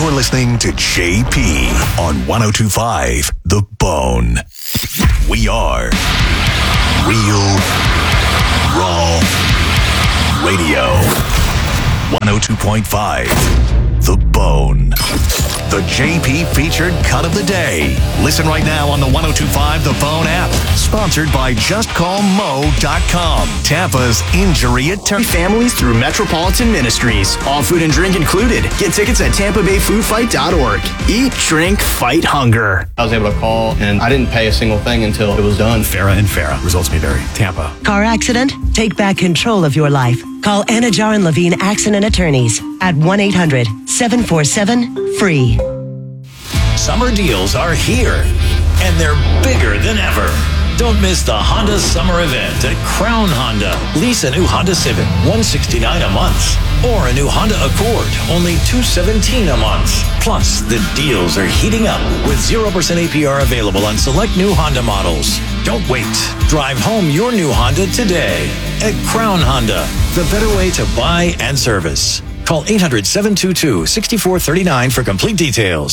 You're listening to JP on 102.5 The Bone. We are Real Raw Radio. 102.5 The Bone. The JP featured cut of the day. Listen right now on the 102.5 The Bone app. Sponsored by JustCallMo.com. Tampa's injury attorney. Families through Metropolitan Ministries. All food and drink included. Get tickets at TampaBayFoodFight.org. Eat, drink, fight hunger. I was able to call, and I didn't pay a single thing until it was done. Farah and Farah. Results may vary. Tampa. Car accident? Take back control of your life. Call Anajar and Levine Accident Attorneys at 1-800-747-FREE. Summer deals are here, and they're bigger than ever. Don't miss the Honda Summer Event at Crown Honda. Lease a new Honda Civic, $169 a month. Or a new Honda Accord, only $217 a month. Plus, the deals are heating up with 0% APR available on select new Honda models. Don't wait. Drive home your new Honda today at Crown Honda, the better way to buy and service. Call 800-722-6439 for complete details.